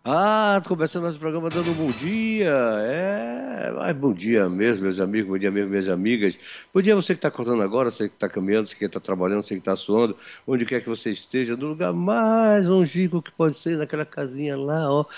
Começando nosso programa dando um bom dia. Mas bom dia mesmo, meus amigos, bom dia mesmo, minhas amigas. Bom dia você que está acordando agora, você que está caminhando, você que está trabalhando, você que está suando, onde quer que você esteja, no lugar mais longínquo que pode ser, naquela casinha lá, ó,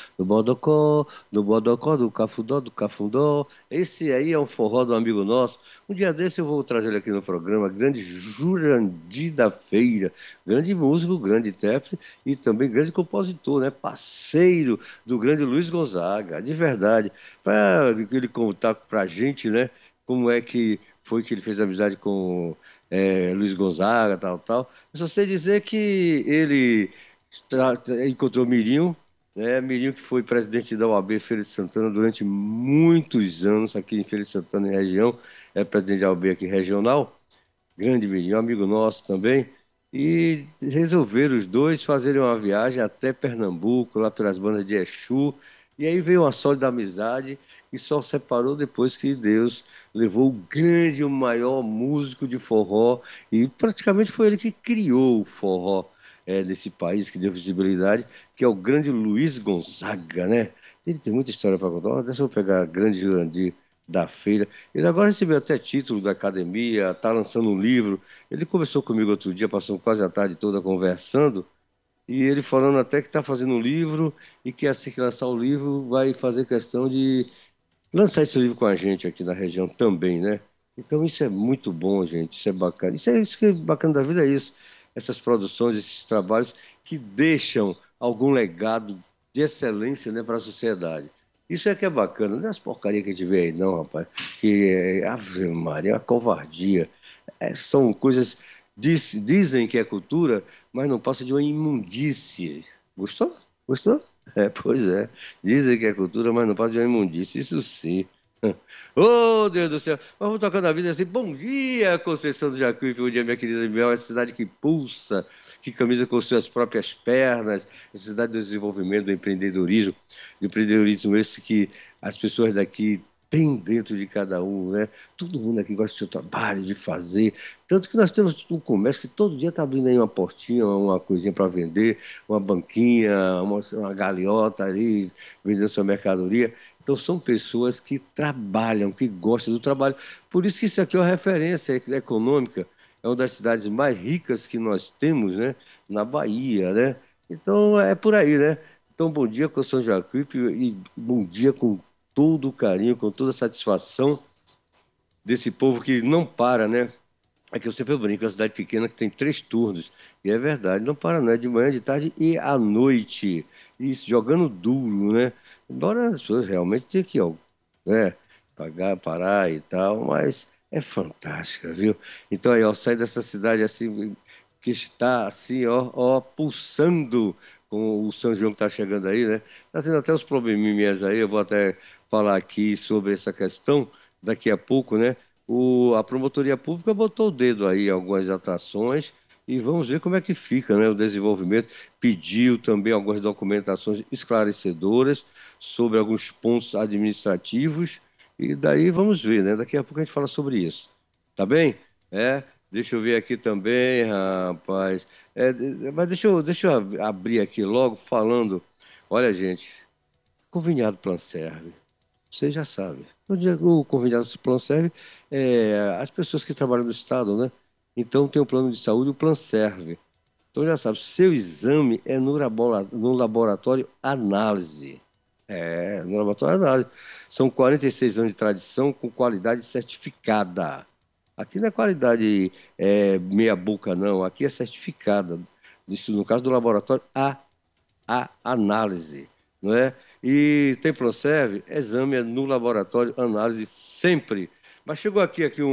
no Bodocó, do Cafundó. Esse aí é um forró do amigo nosso. Um dia desse eu vou trazer ele aqui no programa, grande Jurandir da Feira, grande músico, grande intérprete e também grande compositor, né? Parceiro do grande Luiz Gonzaga, de verdade, para ele contar para a gente, né, como é que foi que ele fez amizade com Luiz Gonzaga, tal, tal. Eu só sei dizer que ele encontrou Mirinho, né, Mirinho que foi presidente da OAB Feira de Santana durante muitos anos aqui em Feira de Santana e região, é presidente da OAB aqui regional, grande Mirinho, amigo nosso também. E resolveram os dois fazerem uma viagem até Pernambuco, lá pelas bandas de Exu. E aí veio uma sólida amizade e só separou depois que Deus levou o grande, o maior músico de forró. E praticamente foi ele que criou o forró desse país, que deu visibilidade, que é o grande Luiz Gonzaga, né? Ele tem muita história para contar. Deixa eu pegar a grande Jurandir da Feira. Ele agora recebeu até título da academia, está lançando um livro. Ele conversou comigo outro dia, passou quase a tarde toda conversando, e ele falando até que está fazendo um livro e que assim que lançar o livro vai fazer questão de lançar esse livro com a gente aqui na região também, né? Então isso é muito bom, gente, isso é bacana. Isso que é bacana da vida, é isso. Essas produções, esses trabalhos que deixam algum legado de excelência, né, para a sociedade. Isso é que é bacana, não é as porcarias que a gente vê aí, não, rapaz. Que é Ave Maria, é uma covardia. São coisas, dizem que é cultura, mas não passa de uma imundície. Gostou? Gostou? Pois é. Dizem que é cultura, mas não passa de uma imundície. Isso sim. Oh, Deus do céu. Vamos tocando a vida assim. Bom dia, Conceição do Jacuípe. Bom dia, minha querida Mel. Essa cidade que pulsa, que camisa com suas próprias pernas. Essa cidade do desenvolvimento, do empreendedorismo esse que as pessoas daqui têm dentro de cada um, né? Todo mundo aqui gosta do seu trabalho, de fazer. Tanto que nós temos um comércio que todo dia está abrindo aí uma portinha, uma coisinha para vender, uma banquinha, uma galeota ali, vendendo sua mercadoria. Então, são pessoas que trabalham, que gostam do trabalho. Por isso que isso aqui é uma referência econômica, é uma das cidades mais ricas que nós temos, né, na Bahia, né? Então, é por aí, né? Então, bom dia com São Jacuípe e bom dia com todo o carinho, com toda a satisfação desse povo que não para, né? Aqui eu sempre brinco, é uma cidade pequena que tem 3 turnos. E é verdade, não para, não. É de manhã, de tarde e à noite. Isso, jogando duro, né? Embora as pessoas realmente tenham que, ó, né, pagar, parar e tal, mas é fantástica, viu? Então aí, ó, sai dessa cidade assim, que está assim, ó, pulsando com o São João que está chegando aí, né? Está tendo até uns probleminhas aí, eu vou até falar aqui sobre essa questão daqui a pouco, né? A promotoria pública botou o dedo aí em algumas atrações e vamos ver como é que fica, né, o desenvolvimento. Pediu também algumas documentações esclarecedoras sobre alguns pontos administrativos e daí vamos ver, né? Daqui a pouco a gente fala sobre isso. Tá bem? Deixa eu ver aqui também, rapaz. Mas deixa eu abrir aqui logo falando. Olha, gente, conveniado Plan Serve. Você já sabe. O conveniado plano serve as pessoas que trabalham no Estado, né? Então tem um plano de saúde, o plano serve. Então já sabe, seu exame é no laboratório análise. No laboratório análise. São 46 anos de tradição com qualidade certificada. Aqui não é qualidade meia boca, não. Aqui é certificada. Isso no caso do laboratório a análise, não é? E tem Proserve, exame é no laboratório, análise sempre. Mas chegou aqui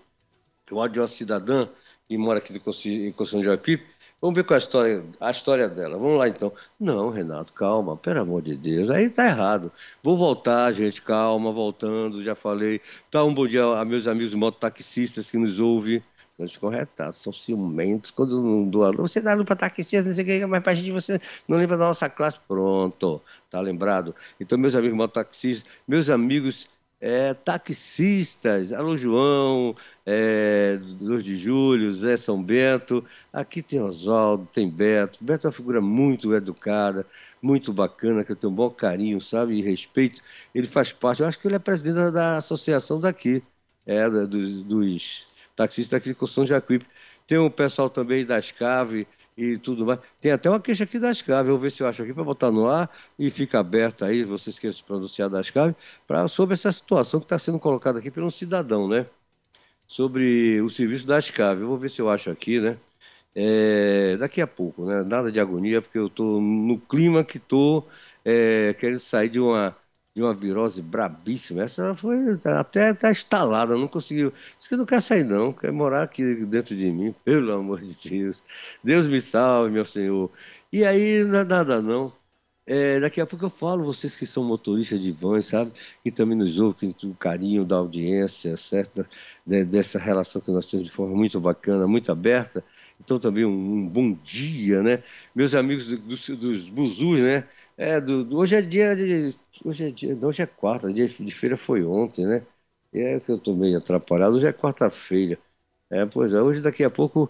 um áudio de uma cidadã que mora aqui em Constituição de Jacuípe. Vamos ver qual é a história dela. Vamos lá então. Não, Renato, calma, pelo amor de Deus. Aí tá errado. Vou voltar, gente, calma, voltando, já falei. Tá, um bom dia a meus amigos mototaxistas que nos ouvem. Eles ficam retados, são ciumentos. Quando não dou alô, você dá alô para taxista, não sei o que, mas para a gente você não lembra da nossa classe. Pronto, tá lembrado? Então, meus amigos mototaxistas, meus amigos taxistas, alô João, 2 de Julho, Zé São Bento, aqui tem Oswaldo, tem Beto. Beto é uma figura muito educada, muito bacana, que eu tenho um bom carinho, sabe, e respeito. Ele faz parte, eu acho que ele é presidente da associação daqui, dos taxistas daqui de São Jacuípe. Tem o pessoal também das Cave e tudo mais. Tem até uma queixa aqui das Cave, eu vou ver se eu acho aqui para botar no ar e fica aberto aí, vocês queiram se pronunciar das Cave, sobre essa situação que está sendo colocada aqui por um cidadão, né? Sobre o serviço das Cave. Eu vou ver se eu acho aqui, né? Daqui a pouco, né? Nada de agonia, porque eu estou no clima que estou querendo sair de uma virose brabíssima. Essa foi até tá instalada, não conseguiu. Isso que não quer sair, não, quer morar aqui dentro de mim, pelo amor de Deus. Deus me salve, meu Senhor. E aí, não é nada, não. Daqui a pouco eu falo, vocês que são motoristas de vans, sabe? Que também nos ouvem, que tem o carinho da audiência, certo? Dessa relação que nós temos de forma muito bacana, muito aberta. Então também um bom dia, né? Meus amigos dos buzus, né? Hoje é dia de. Hoje é quarta, dia de feira foi ontem, né? É que eu tô meio atrapalhado, hoje é quarta-feira. Pois é, hoje daqui a pouco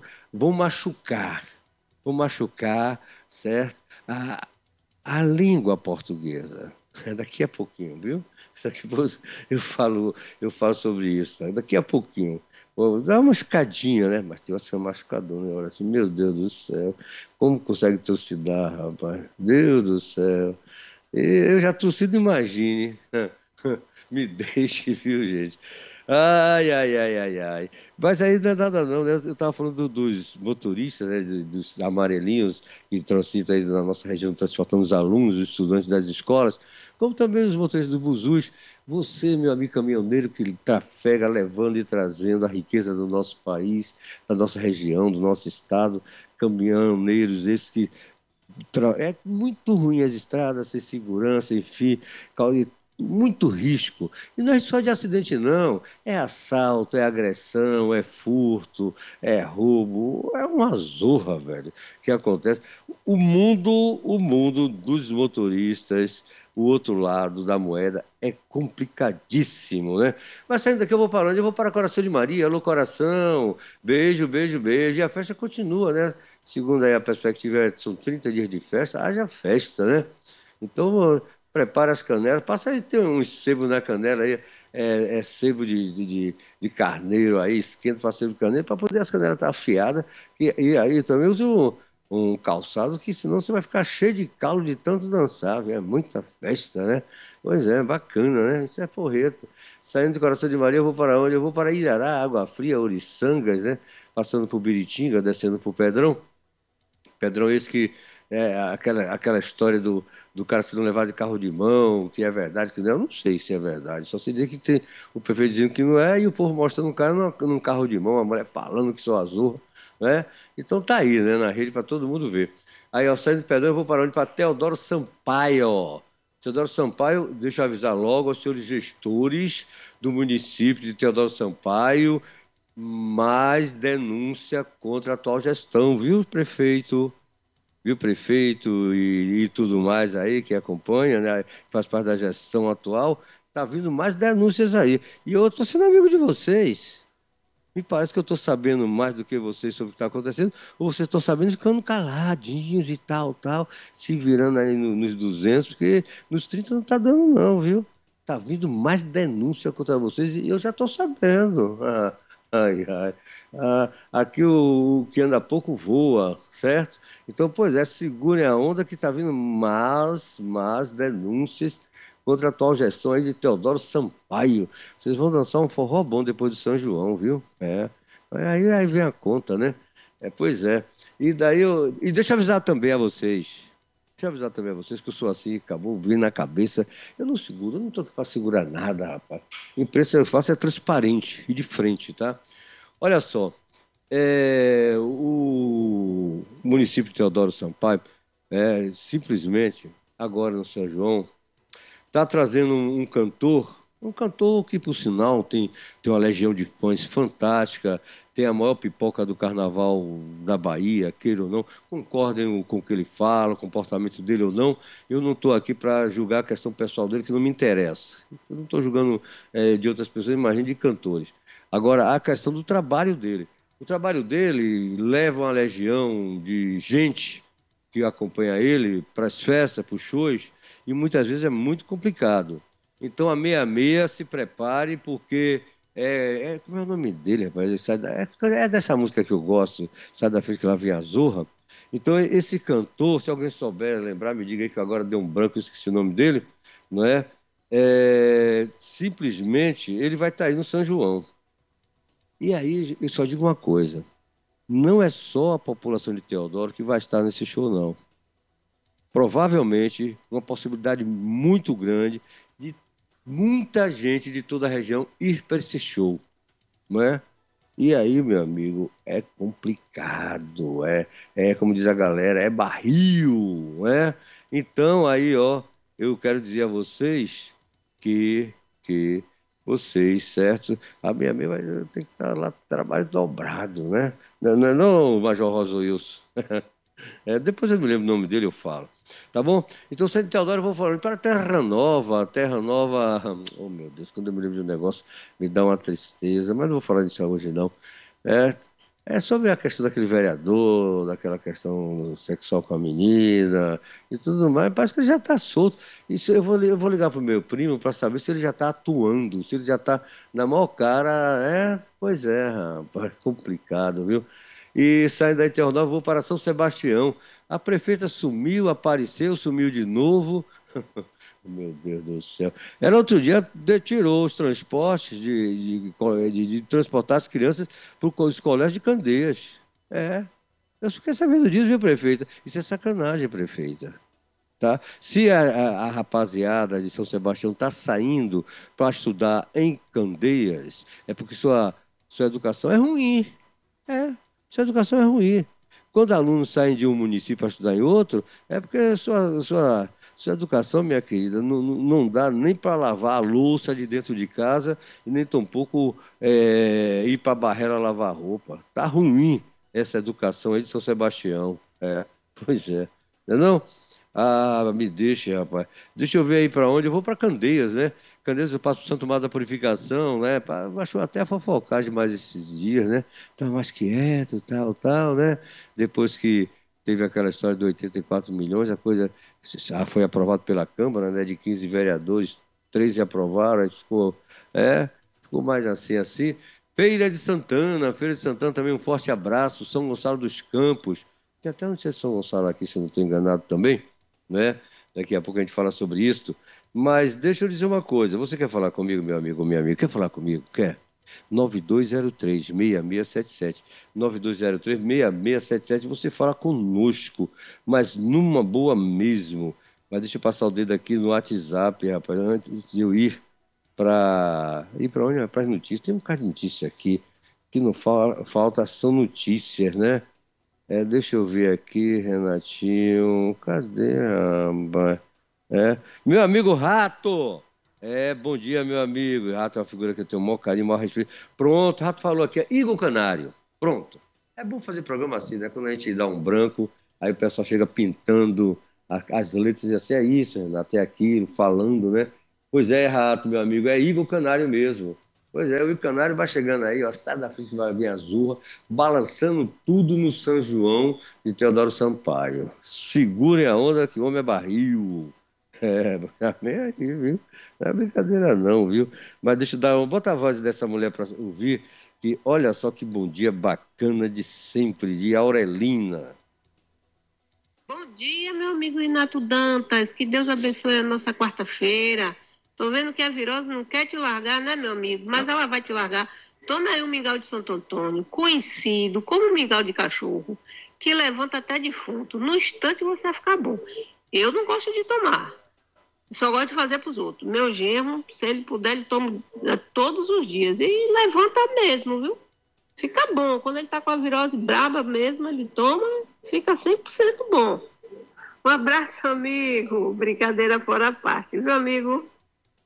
vou machucar, certo? A língua portuguesa. Daqui a pouquinho, viu? Eu falo sobre isso, tá? Daqui a pouquinho. Vou dar uma machucadinha, né? Mas tem uma machucador, né? Olha assim, meu Deus do céu. Como consegue trucidar, rapaz? Deus do céu. Eu já torcido, imagine. Me deixe, viu, gente? Ai, ai, ai, ai, ai. Mas aí não é nada não, né? Eu estava falando dos motoristas, né? Dos amarelinhos que transitam aí na nossa região, transportando os alunos, os estudantes das escolas, como também os motoristas do Busus. Você, meu amigo caminhoneiro, que trafega levando e trazendo a riqueza do nosso país, da nossa região, do nosso estado, caminhoneiros, esses que é muito ruim as estradas, sem segurança, enfim, muito risco. E não é só de acidente, não. É assalto, é agressão, é furto, é roubo. É uma zorra, velho, que acontece. O mundo dos motoristas, o outro lado da moeda, é complicadíssimo, né? Mas saindo daqui, eu vou para onde? Eu vou para Coração de Maria. Alô, coração. Beijo, beijo, beijo. E a festa continua, né? Segundo aí a perspectiva, são 30 dias de festa, haja festa, né? Então, prepara as canelas, passa aí, tem um sebo na canela aí, sebo de carneiro aí, esquenta para sebo de carneiro, para poder as canelas estar afiadas, e aí também usa um calçado, que senão você vai ficar cheio de calo de tanto dançar, viu? É muita festa, né? Pois é, bacana, né? Isso é porreta. Saindo do Coração de Maria, eu vou para onde? Eu vou para Ilhará, Água Fria, Oriçangas, né? Passando por Biritinga, descendo por Pedrão. Pedrão, esse que aquela história do cara sendo levado de carro de mão, que é verdade, que não é, eu não sei se é verdade. Só sei dizer que tem o prefeito dizendo que não é, e o povo mostrando um cara num carro de mão, a mulher falando que sou azul, né? Então tá aí, né, na rede para todo mundo ver. Aí, ó, saindo do Pedrão, eu vou para onde? Para Teodoro Sampaio, ó. Teodoro Sampaio, deixa eu avisar logo aos senhores gestores do município de Teodoro Sampaio, mais denúncia contra a atual gestão, viu, prefeito? Viu, prefeito e tudo mais aí que acompanha, né? Faz parte da gestão atual, tá vindo mais denúncias aí. E eu estou sendo amigo de vocês. Me parece que eu estou sabendo mais do que vocês sobre o que está acontecendo, ou vocês estão sabendo e ficando caladinhos e tal, se virando aí nos 200, porque nos 30 não está dando não, viu? Tá vindo mais denúncia contra vocês e eu já estou sabendo. Ai, ai. Aqui o que anda pouco voa, certo? Então, pois é, segurem a onda que está vindo mais denúncias contra a atual gestão aí de Teodoro Sampaio. Vocês vão dançar um forró bom depois do São João, viu? Aí vem a conta, né? Pois é. E deixa eu avisar também a vocês. Deixa eu avisar também a vocês que eu sou assim, acabou vindo na cabeça. Eu não seguro, eu não estou aqui para segurar nada, rapaz. A imprensa eu faço é transparente e de frente, tá? Olha só, o município de Teodoro Sampaio, simplesmente, agora no São João, está trazendo um cantor, Um cantor que, por sinal, tem uma legião de fãs fantástica, tem a maior pipoca do carnaval da Bahia, queira ou não, concordem com o que ele fala, o comportamento dele ou não. Eu não estou aqui para julgar a questão pessoal dele, que não me interessa. Eu não estou julgando de outras pessoas, imagine de cantores. Agora, a questão do trabalho dele. O trabalho dele leva uma legião de gente que acompanha ele para as festas, para os shows, e muitas vezes é muito complicado. Então, a 66 se prepare, porque como é o nome dele, rapaz? É dessa música que eu gosto, Sai da Frente que lá vem a Zorra. Então, esse cantor, se alguém souber lembrar, me diga aí que agora deu um branco, eu esqueci o nome dele, não é? Simplesmente, ele vai estar aí no São João. E aí, eu só digo uma coisa, não é só a população de Teodoro que vai estar nesse show, não. Provavelmente, uma possibilidade muito grande de muita gente de toda a região ir para esse show, não é? E aí, meu amigo, é complicado, como diz a galera, é barril, não é? Então, aí, ó, eu quero dizer a vocês que vocês, certo? A minha vai ter que estar lá trabalho dobrado, né? Não é não, Major Rosa Wilson? Depois eu me lembro o nome dele, eu falo. Tá bom? Então, Santo Teodoro, eu vou falando para Terra Nova. Terra Nova. Oh, meu Deus, quando eu me lembro de um negócio, me dá uma tristeza, mas não vou falar disso hoje, não. É, é sobre a questão daquele vereador, daquela questão sexual com a menina e tudo mais. Parece que ele já está solto. Isso eu vou ligar pro meu primo para saber se ele já está atuando, se ele já está na maior cara. Pois é, rapaz, complicado, viu? E saindo da Eternal, vou para São Sebastião. A prefeita sumiu, apareceu, sumiu de novo. Meu Deus do céu. Ela outro dia tirou os transportes de transportar as crianças para os colégios de Candeias. Eu fiquei sabendo disso, viu, prefeita? Isso é sacanagem, prefeita. Tá? Se a rapaziada de São Sebastião está saindo para estudar em Candeias, é porque sua educação é ruim. É, sua educação é ruim. Quando alunos saem de um município para estudar em outro, é porque sua educação, minha querida, não dá nem para lavar a louça de dentro de casa e nem tampouco ir para a barreira lavar roupa. Tá ruim essa educação aí de São Sebastião. Pois é. Não é não? Ah, me deixa, rapaz. Deixa eu ver aí para onde. Eu vou para Candeias, né? Candeias eu passo o Santo Mar da Purificação, né? Baixou até a fofocagem mais esses dias, né? Tá mais quieto, tal, né? Depois que teve aquela história de 84 milhões, a coisa já foi aprovada pela Câmara, né? De 15 vereadores, 13 aprovaram, aí ficou mais assim. Feira de Santana também um forte abraço. São Gonçalo dos Campos. Tem até um São Gonçalo aqui, se eu não estou enganado também, né? Daqui a pouco a gente fala sobre isso. Mas deixa eu dizer uma coisa. Você quer falar comigo, meu amigo ou minha amiga? Quer falar comigo? Quer? 9203-6677. 9203-6677. Você fala conosco, mas numa boa mesmo. Mas deixa eu passar o dedo aqui no WhatsApp, rapaz, antes de eu ir para onde? Para as notícias. Tem um bocado de notícia aqui que não falta, são notícias, né? Deixa eu ver aqui, Renatinho. Cadê, rapaz? Meu amigo Rato! Bom dia, meu amigo. Rato é uma figura que eu tenho o maior carinho, o maior respeito. Pronto, Rato falou aqui, Igor Canário. Pronto. É bom fazer programa assim, né? Quando a gente dá um branco, aí o pessoal chega pintando as letras e assim, é isso, Renato, é aquilo, falando, né? Pois é, Rato, meu amigo, é Igor Canário mesmo. Pois é, o Igor Canário vai chegando aí, ó, sai da frente vai vir azul, balançando tudo no São João de Teodoro Sampaio. Segurem a onda que o homem é barril. Nem aí, viu? Não é brincadeira não, viu? Mas deixa eu bota a voz dessa mulher para ouvir, que olha só que bom dia bacana de sempre, de Aurelina. Bom dia, meu amigo Renato Dantas, que Deus abençoe a nossa quarta-feira. Tô vendo que a virose não quer te largar, né, meu amigo? Mas ela vai te largar. Toma aí um mingau de Santo Antônio, conhecido como um mingau de cachorro, que levanta até defunto. No instante você vai ficar bom. Eu não gosto de tomar. Só gosto de fazer para os outros. Meu genro, se ele puder, ele toma todos os dias. E levanta mesmo, viu? Fica bom. Quando ele tá com a virose braba mesmo, ele toma, fica 100% bom. Um abraço, amigo. Brincadeira fora a parte, viu, amigo?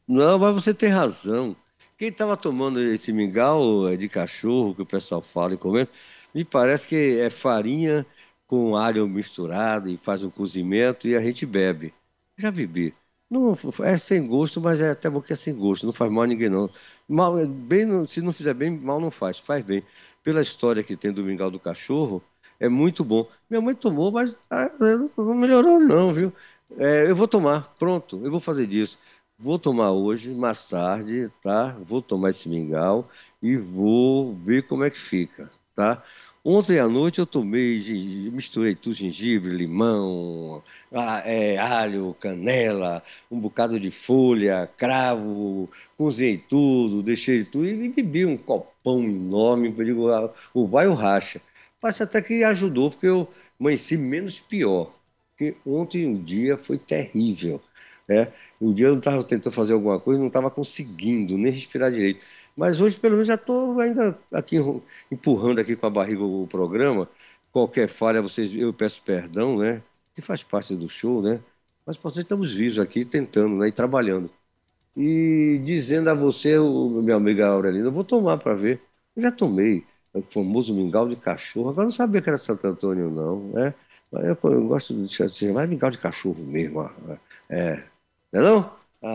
Não, mas você tem razão. Quem estava tomando esse mingau de cachorro que o pessoal fala e comenta, me parece que é farinha com alho misturado e faz um cozimento e a gente bebe. Já bebi. Não, é sem gosto, mas é até bom que é sem gosto, não faz mal a ninguém não. Mal, bem, se não fizer bem, mal não faz, faz bem. Pela história que tem do mingau do cachorro, é muito bom. Minha mãe tomou, mas não melhorou não, viu? Eu vou tomar, pronto, eu vou fazer disso. Vou tomar hoje, mais tarde, tá? Vou tomar esse mingau e vou ver como é que fica, tá? Ontem à noite eu tomei, misturei tudo, gengibre, limão, alho, canela, um bocado de folha, cravo, cozinhei tudo, deixei tudo e bebi um copão enorme, eu digo, o vai ou racha. Parece até que ajudou, porque eu amanheci menos pior, porque ontem o dia foi terrível, né? Um dia eu estava tentando fazer alguma coisa, não estava conseguindo nem respirar direito. Mas hoje, pelo menos, já estou ainda aqui empurrando aqui com a barriga o programa. Qualquer falha, eu peço perdão, né? Que faz parte do show, né? Mas por estamos vivos aqui, tentando, né? E trabalhando. E dizendo a você, minha amiga Aurelina, eu vou tomar para ver. Eu já tomei o famoso mingau de cachorro. Agora eu não sabia que era Santo Antônio, não, né? Mas eu gosto de chamar mingau de cachorro mesmo. É, não é não?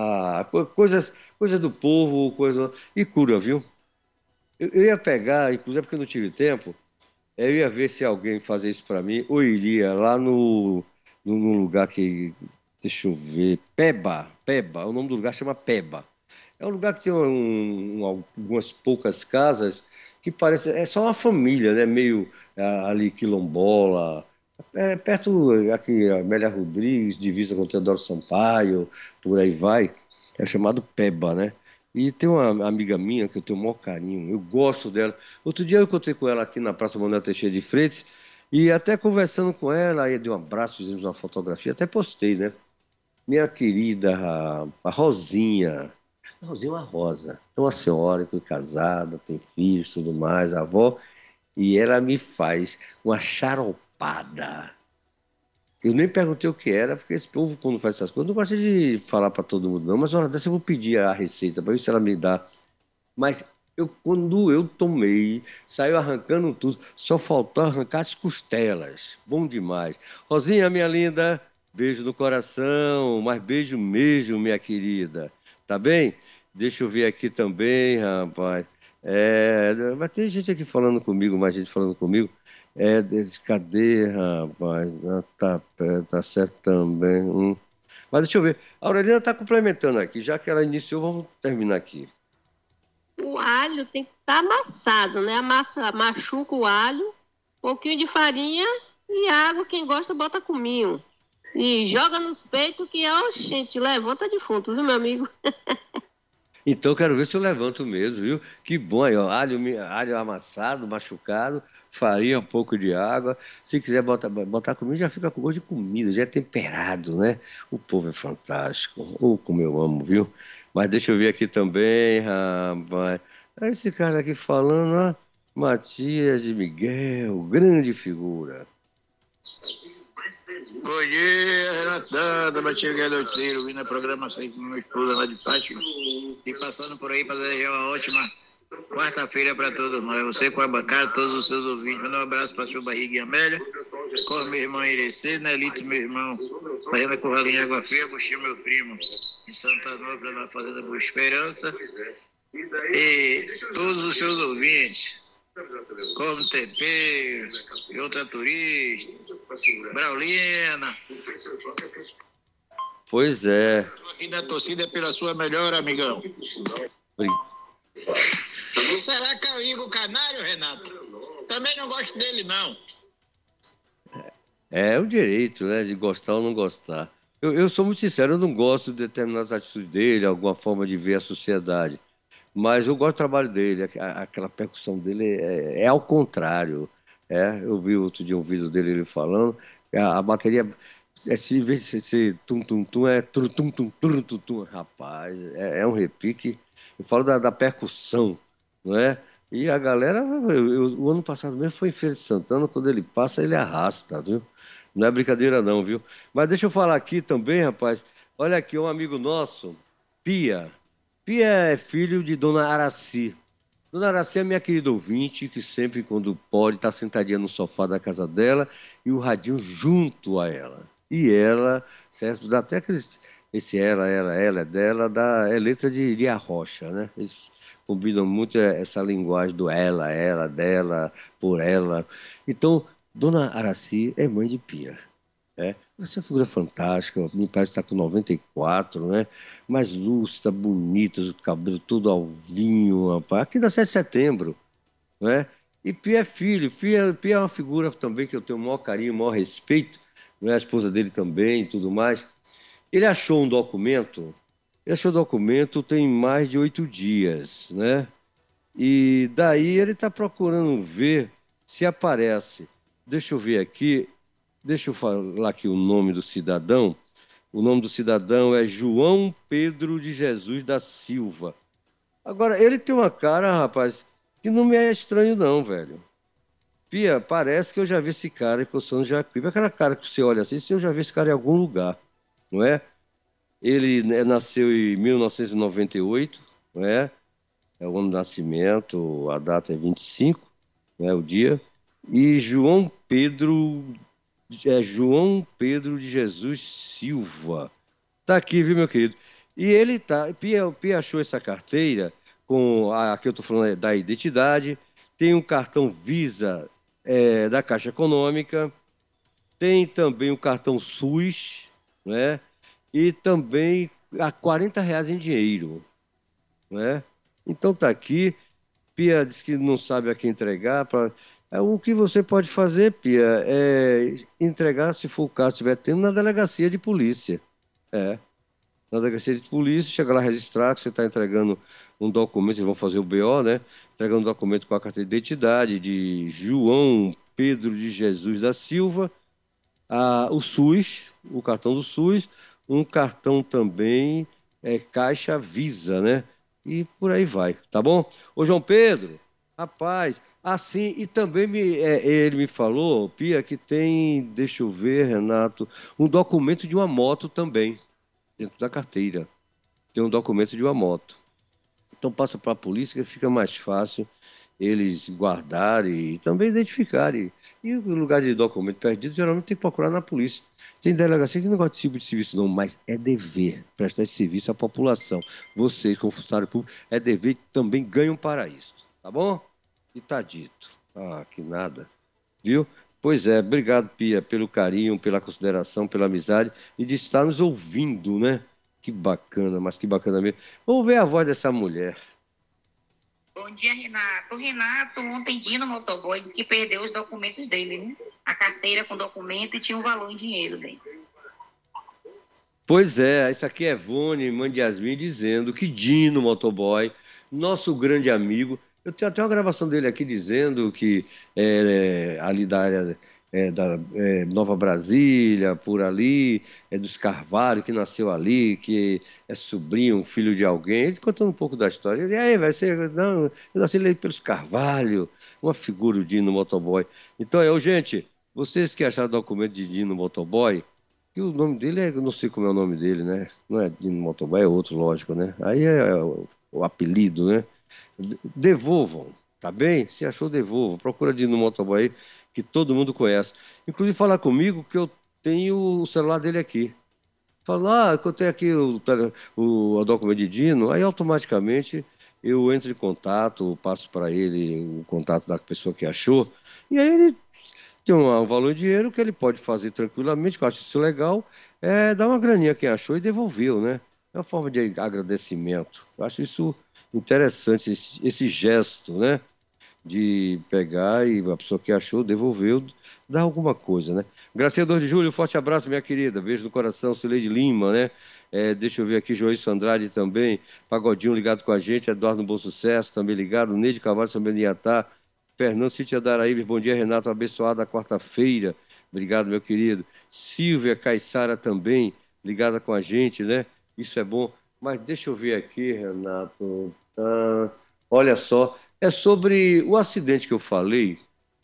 Coisas do povo, coisa. E cura, viu? Eu ia pegar, inclusive porque eu não tive tempo, eu ia ver se alguém fazia isso para mim, ou iria lá no lugar que. Deixa eu ver. Peba, o nome do lugar chama Peba. É um lugar que tem algumas poucas casas que parece. É só uma família, né? Meio ali quilombola. É perto aqui, Amélia Rodrigues, divisa com o Teodoro Sampaio, por aí vai. É chamado Peba, né? E tem uma amiga minha que eu tenho o maior carinho, eu gosto dela. Outro dia eu encontrei com ela aqui na Praça Manuel Teixeira de Freitas e até conversando com ela, aí dei um abraço, fizemos uma fotografia, até postei, né? Minha querida, a Rosinha. A Rosinha é uma rosa. É uma senhora que é casada, tem filhos, tudo mais, avó. E ela me faz uma charopada. Eu nem perguntei o que era, porque esse povo, quando faz essas coisas, não gosta de falar para todo mundo, não. Mas, hora dessa, eu vou pedir a receita para ver se ela me dá. Mas quando eu tomei, saiu arrancando tudo, só faltou arrancar as costelas. Bom demais. Rosinha, minha linda, beijo no coração, mas beijo mesmo, minha querida. Tá bem? Deixa eu ver aqui também, rapaz. Mas tem gente aqui falando comigo, mais gente falando comigo. Cadê, rapaz? Tá certo também. Mas deixa eu ver. A Aurelina está complementando aqui, já que ela iniciou, vamos terminar aqui. O alho tem que estar amassado, né? Machuca o alho, um pouquinho de farinha e água. Quem gosta, bota cominho. E joga nos peitos que, gente, levanta defunto, viu, meu amigo? Então, quero ver se eu levanto mesmo, viu? Que bom aí, ó. Alho amassado, machucado, farinha, um pouco de água. Se quiser botar comida, já fica com gosto de comida, já é temperado, né? O povo é fantástico. Como eu amo, viu? Mas deixa eu ver aqui também, rapaz. Esse cara aqui falando, ó. Matias de Miguel, grande figura. Bom dia, Renatana, Matias Galhoteiro, vindo na programação com minha esposa lá de Fátima e passando por aí para desejar uma ótima quarta-feira para todos nós. Você com a bancada, todos os seus ouvintes. Manda um abraço para sua barriga Amélia, com a minha irmã Irecê, Nelito, meu irmão, Fazenda Corralinha de Água Fria, Buxinho, meu primo, em Santa Nova, na Fazenda Boa Esperança. E todos os seus ouvintes, como TP, outra turista, Braulina. Pois é. Estou aqui na torcida pela sua melhor, amigão. Será que é o Igor Canário, Renato? Também não gosto dele, não. É o direito, né, de gostar ou não gostar. Eu sou muito sincero, eu não gosto de determinadas atitudes dele, alguma forma de ver a sociedade. Mas eu gosto do trabalho dele, aquela percussão dele é ao contrário. Eu vi outro dia um vídeo dele ele falando, a bateria, em vez de ser tum-tum-tum, é trum-tum-tum-tum-tum-tum. Rapaz, é um repique. Eu falo da percussão, não é? E a galera, o ano passado mesmo foi em Feira de Santana, quando ele passa, ele arrasta, viu? Não é brincadeira não, viu? Mas deixa eu falar aqui também, rapaz. Olha aqui, um amigo nosso, Pia. Pia é filho de Dona Araci. Dona Araci é minha querida ouvinte, que sempre, quando pode, está sentadinha no sofá da casa dela e o radinho junto a ela. E ela, certo? Dá até esse ela é dela, é letra de Arrocha, né? Eles combinam muito essa linguagem do ela, dela, por ela. Então, Dona Araci é mãe de Pia. Você é uma figura fantástica, me parece que está com 94, né? Mais lúcida, bonita, o cabelo todo alvinho, rapaz. Aqui da 7 de setembro, né? E Pia é filho, Pia é uma figura também que eu tenho o maior carinho, o maior respeito, né? A esposa dele também e tudo mais. Ele achou um documento, tem mais de 8 dias, né? E daí ele está procurando ver se aparece. Deixa eu ver aqui, deixa eu falar aqui o nome do cidadão. O nome do cidadão é João Pedro de Jesus da Silva. Agora, ele tem uma cara, rapaz, que não me é estranho não, velho. Pia, parece que eu já vi esse cara que eu sou no Jacuípe. Aquela cara que você olha assim, se eu já vi esse cara em algum lugar, não é? Ele, né, nasceu em 1998, não é? É o ano do nascimento, a data é 25, né, o dia. E João Pedro de Jesus Silva. Tá aqui, viu, meu querido? E ele tá. Pia achou essa carteira com a que eu tô falando da identidade. Tem um cartão Visa da Caixa Econômica. Tem também o cartão SUS, né? E também a R$ 40 em dinheiro, né? Então tá aqui. Pia disse que não sabe a quem entregar. O que você pode fazer, Pia, é entregar, se for o caso, estiver tendo, na delegacia de polícia. É. Na delegacia de polícia, chega lá registrar que você está entregando um documento, eles vão fazer o BO, né? Entregando um documento com a carteira de identidade de João Pedro de Jesus da Silva, o SUS, o cartão do SUS, um cartão também Caixa Visa, né? E por aí vai, tá bom? Ô, João Pedro, rapaz, assim, e também ele me falou, Pia, que tem, deixa eu ver, Renato, um documento de uma moto também, dentro da carteira. Tem um documento de uma moto. Então passa para a polícia que fica mais fácil eles guardarem e também identificarem. E o lugar de documento perdido, geralmente tem que procurar na polícia. Tem delegacia que não gosta desse tipo de serviço não, mas é dever prestar esse serviço à população. Vocês, como funcionário público, é dever, também ganham para isso. Tá bom? E tá dito. Ah, que nada. Viu? Pois é, obrigado, Pia, pelo carinho, pela consideração, pela amizade e de estar nos ouvindo, né? Que bacana, mas que bacana mesmo. Vamos ver a voz dessa mulher. Bom dia, Renato. Renato, ontem Dino Motoboy disse que perdeu os documentos dele, né? A carteira com documento e tinha um valor em dinheiro dentro. Pois é, isso aqui é Vone, mãe de Yasmin, dizendo que Dino Motoboy, nosso grande amigo, eu tenho até uma gravação dele aqui dizendo que ali da área da Nova Brasília, por ali, dos Carvalho, que nasceu ali, que é sobrinho, filho de alguém, ele contando um pouco da história. Ele, aí, vai ser, não, eu nasci ali pelos Carvalho, uma figura, o Dino Motoboy. Então, gente, vocês que acharam o documento de Dino Motoboy, que o nome dele eu não sei como é o nome dele, né? Não é Dino Motoboy, é outro, lógico, né? Aí é o apelido, né? Devolvam, tá bem? Se achou, devolvam. Procura Dino Motoboy aí, que todo mundo conhece. Inclusive, falar comigo que eu tenho o celular dele aqui. Fala, que eu tenho aqui o documento de Dino, aí automaticamente eu entro em contato, passo para ele o contato da pessoa que achou, e aí ele tem um valor de dinheiro que ele pode fazer tranquilamente, que eu acho isso legal, dar uma graninha a quem achou e devolveu, né? É uma forma de agradecimento. Eu acho isso interessante, esse gesto, né? De pegar e a pessoa que achou, devolveu, dar alguma coisa, né? Gracinha 2 de julho, forte abraço, minha querida. Beijo no coração, Cileide Lima, né? Deixa eu ver aqui, Joício Andrade também, Pagodinho ligado com a gente, Eduardo Bom Sucesso também ligado, Neide Carvalho também de Iatá, Fernando Cíntia Daraíbe, bom dia, Renato, abençoada quarta-feira. Obrigado, meu querido. Silvia Caissara também, ligada com a gente, né? Isso é bom. Mas deixa eu ver aqui, Renato. Olha só, é sobre o acidente que eu falei,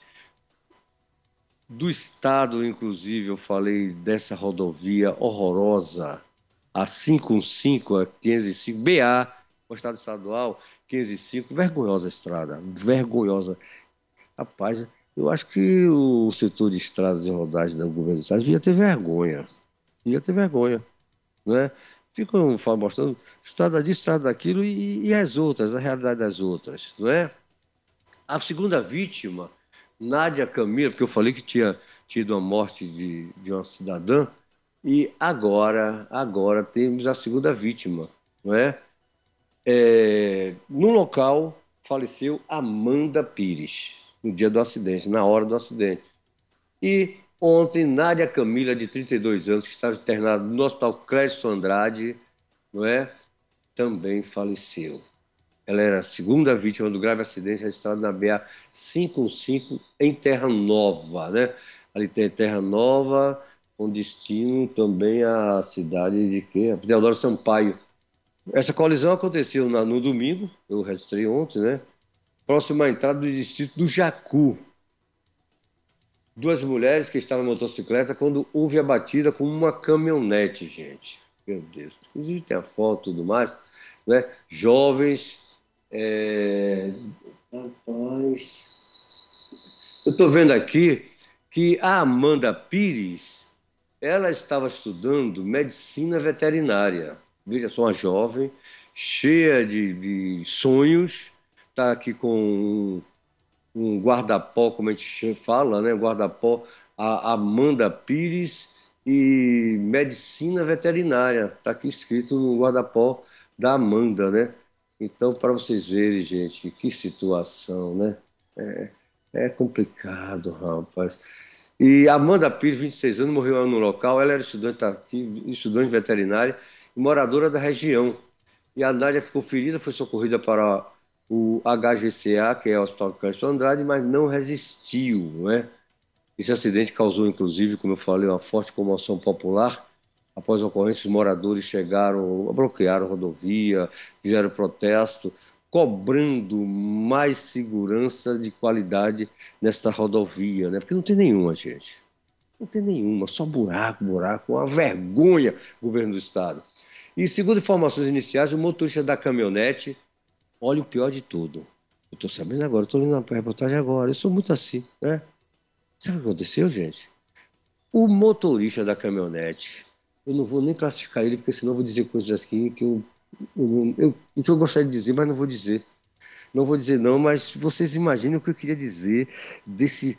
do estado, inclusive, eu falei dessa rodovia horrorosa, a 515, a 505, BA uma estrada estadual, 505, vergonhosa estrada, vergonhosa. Rapaz, eu acho que o setor de estradas e rodagens do governo do estado devia ter vergonha, né? Ficam mostrando estrada disso, estrada daquilo e as outras, a realidade das outras, não é? A segunda vítima, Nádia Camila, porque eu falei que tinha tido a morte de uma cidadã, e agora temos a segunda vítima, não é? No local faleceu Amanda Pires, no dia do acidente, na hora do acidente. E ontem, Nádia Camila, de 32 anos, que estava internada no Hospital Clécio Andrade, não é? Também faleceu. Ela era a segunda vítima do grave acidente registrado na BA-515 em Terra Nova, né? Ali tem Terra Nova, com destino também à cidade de quê? Deodoro Sampaio. Essa colisão aconteceu no domingo, eu registrei ontem, né? Próximo à entrada do distrito do Jacu. Duas mulheres que estavam na motocicleta quando houve a batida com uma caminhonete, gente. Meu Deus. Inclusive tem a foto e tudo mais, né? Jovens. Rapaz. Eu estou vendo aqui que a Amanda Pires, ela estava estudando medicina veterinária. Veja só, uma jovem, cheia de sonhos, está aqui com um guarda-pó, como a gente fala, né? Guarda-pó, a Amanda Pires e medicina veterinária. Está aqui escrito no guarda-pó da Amanda, né? Então, para vocês verem, gente, que situação, né? É complicado, rapaz. E a Amanda Pires, 26 anos, morreu no local. Ela era estudante veterinária e moradora da região. E a Nádia ficou ferida, foi socorrida para o HGCA, que é o Hospital Clécio Andrade, mas não resistiu, não é? Esse acidente causou, inclusive, como eu falei, uma forte comoção popular. Após a ocorrência, os moradores bloquearam a rodovia, fizeram protesto, cobrando mais segurança de qualidade nesta rodovia, né? Porque não tem nenhuma, gente. Não tem nenhuma, só buraco, uma vergonha, governo do estado. E segundo informações iniciais, o motorista da caminhonete, olha o pior de tudo. Eu estou sabendo agora, estou lendo a reportagem agora, eu sou muito assim, né? Sabe o que aconteceu, gente? O motorista da caminhonete, eu não vou nem classificar ele, porque senão eu vou dizer coisas aqui que eu gostaria de dizer, mas não vou dizer. Não vou dizer não, mas vocês imaginem o que eu queria dizer desse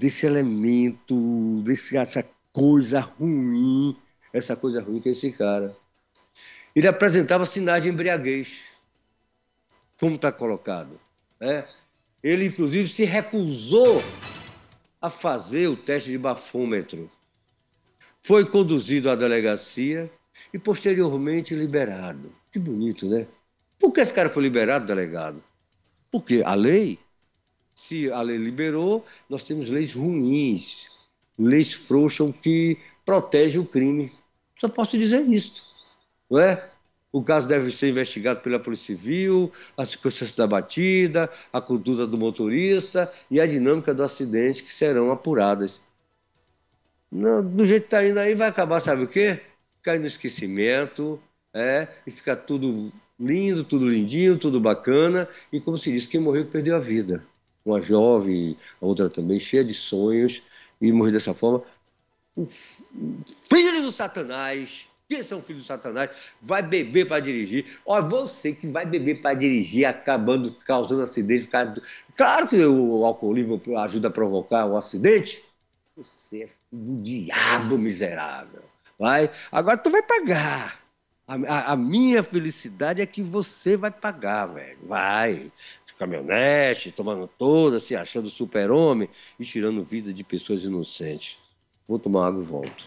elemento, essa coisa ruim que é esse cara. Ele apresentava sinais de embriaguez, como está colocado, né? Ele, inclusive, se recusou a fazer o teste de bafômetro. Foi conduzido à delegacia e, posteriormente, liberado. Que bonito, né? Por que esse cara foi liberado, delegado? Porque a lei, se a lei liberou, nós temos leis ruins, leis frouxas que protegem o crime. Só posso dizer isso, não é? O caso deve ser investigado pela Polícia Civil, as circunstâncias da batida, a conduta do motorista e a dinâmica do acidente que serão apuradas. Não, do jeito que está indo aí, vai acabar, sabe o quê? Cair no esquecimento, e ficar tudo lindo, tudo lindinho, tudo bacana. E como se diz, quem morreu perdeu a vida. Uma jovem, a outra também, cheia de sonhos, e morreu dessa forma. O filho do Satanás, pensa um filho do Satanás, vai beber para dirigir. Ó, você que vai beber para dirigir, causando acidente. Claro que o alcoolismo ajuda a provocar um acidente. Você é filho do diabo, miserável. Vai? Agora tu vai pagar. A minha felicidade é que você vai pagar, velho. Vai. De caminhonete, tomando toda, se achando super-homem e tirando vida de pessoas inocentes. Vou tomar água e volto.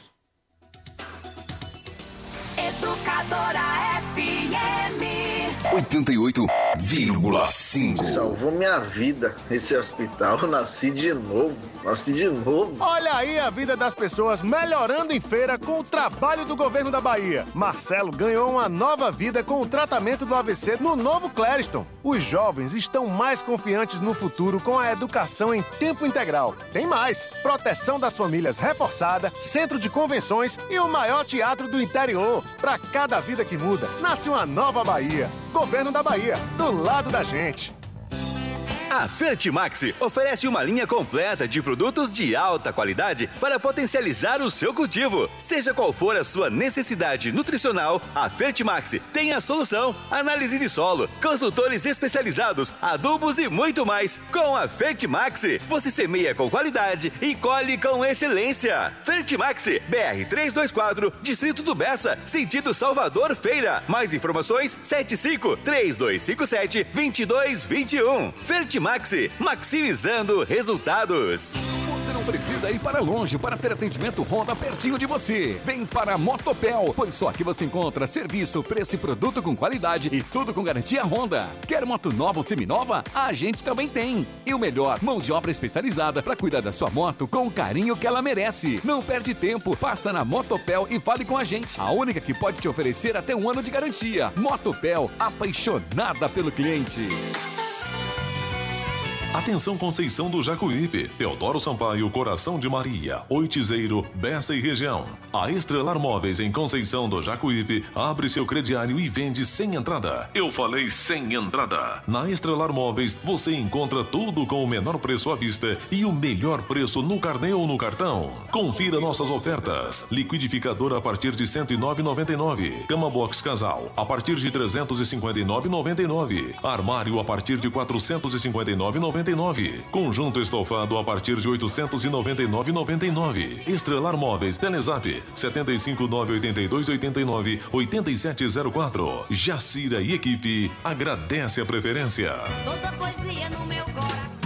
Educadora FM 88,9. 90,5. Salvou minha vida esse hospital. Eu nasci de novo. Olha aí a vida das pessoas melhorando em feira com o trabalho do governo da Bahia. Marcelo ganhou uma nova vida com o tratamento do AVC no Novo Clériston. Os jovens estão mais confiantes no futuro com a educação em tempo integral. Tem mais: proteção das famílias reforçada, centro de convenções e o maior teatro do interior. Para cada vida que muda, nasce uma nova Bahia. Governo da Bahia, do lado da gente. A Fertimax oferece uma linha completa de produtos de alta qualidade para potencializar o seu cultivo. Seja qual for a sua necessidade nutricional, a Fertimax tem a solução. Análise de solo, consultores especializados, adubos e muito mais. Com a Fertimax, você semeia com qualidade e colhe com excelência. Fertimax, BR 324, Distrito do Bessa, sentido Salvador Feira. Mais informações, 75-3257-2221. Fertimax, maximizando resultados. Você não precisa ir para longe para ter atendimento Honda pertinho de você. Vem para a Motopel, pois só aqui você encontra serviço, preço e produto com qualidade e tudo com garantia Honda. Quer moto nova ou seminova? A gente também tem. E o melhor, mão de obra especializada para cuidar da sua moto com o carinho que ela merece. Não perde tempo, passa na Motopel e fale com a gente. A única que pode te oferecer até 1 ano de garantia. Motopel, apaixonada pelo cliente. Atenção Conceição do Jacuípe, Teodoro Sampaio, Coração de Maria, Oitizeiro, Bessa e região. A Estrelar Móveis em Conceição do Jacuípe abre seu crediário e vende sem entrada. Eu falei sem entrada. Na Estrelar Móveis você encontra tudo com o menor preço à vista e o melhor preço no carnê ou no cartão. Confira nossas ofertas. Liquidificador a partir de R$ 109,99. Cama box casal a partir de R$ 359,99. Armário a partir de R$ 459,99. Conjunto estofado a partir de R$ 899,99. Estrelar Móveis, Telezap 75982898704. Jacira e equipe agradece a preferência. Toda poesia no meu coração.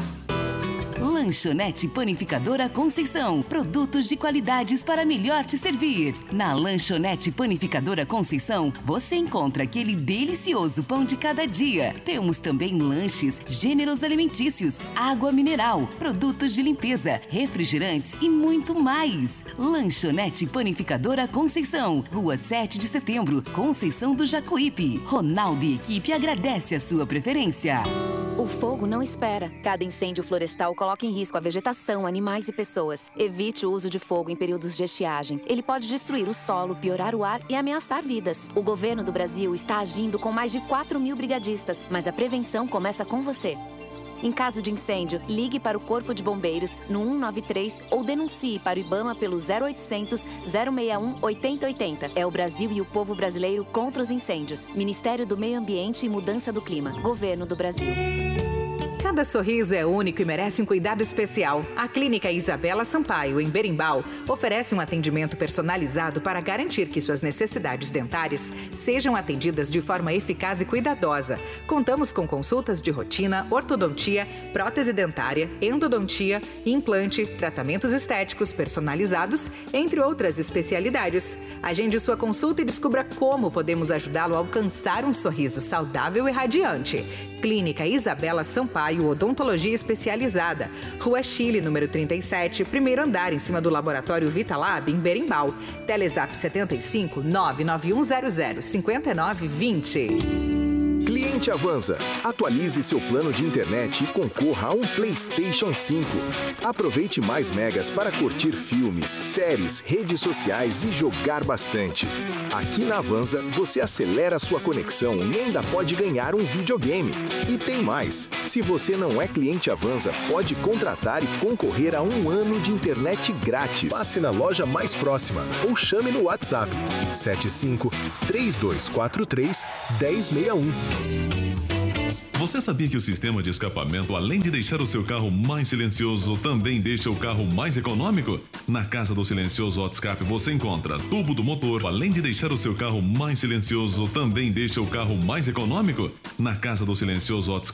Lanchonete Panificadora Conceição. Produtos de qualidades para melhor te servir. Na Lanchonete Panificadora Conceição, você encontra aquele delicioso pão de cada dia. Temos também lanches, gêneros alimentícios, água mineral, produtos de limpeza, refrigerantes e muito mais. Lanchonete Panificadora Conceição. Rua 7 de Setembro, Conceição do Jacuípe. Ronaldo e equipe agradece a sua preferência. O fogo não espera. Cada incêndio florestal coloca em risco a vegetação, animais e pessoas. Evite o uso de fogo em períodos de estiagem. Ele pode destruir o solo, piorar o ar e ameaçar vidas. O governo do Brasil está agindo com mais de 4.000 brigadistas, mas a prevenção começa com você. Em caso de incêndio, ligue para o Corpo de Bombeiros no 193 ou denuncie para o IBAMA pelo 0800 061 8080. É o Brasil e o povo brasileiro contra os incêndios. Ministério do Meio Ambiente e Mudança do Clima. Governo do Brasil. Cada sorriso é único e merece um cuidado especial. A Clínica Isabela Sampaio, em Berimbau, oferece um atendimento personalizado para garantir que suas necessidades dentárias sejam atendidas de forma eficaz e cuidadosa. Contamos com consultas de rotina, ortodontia, prótese dentária, endodontia, implante, tratamentos estéticos personalizados, entre outras especialidades. Agende sua consulta e descubra como podemos ajudá-lo a alcançar um sorriso saudável e radiante. Clínica Isabela Sampaio, Odontologia Especializada. Rua Chile, número 37, primeiro andar, em cima do Laboratório Vitalab, em Berimbau. Telezap 75 99100 5920. Cliente Avanza, atualize seu plano de internet e concorra a um PlayStation 5. Aproveite mais megas para curtir filmes, séries, redes sociais e jogar bastante. Aqui na Avanza, você acelera sua conexão e ainda pode ganhar um videogame. E tem mais, se você não é cliente Avanza, pode contratar e concorrer a 1 ano de internet grátis. Passe na loja mais próxima ou chame no WhatsApp 75 3243 1061. Você sabia que o sistema de escapamento, além de deixar o seu carro mais silencioso, também deixa o carro mais econômico? Na Casa do Silencioso Autoscape você encontra tubo do motor, além de deixar o seu carro mais silencioso, também deixa o carro mais econômico? Na Casa do Silencioso Autoscape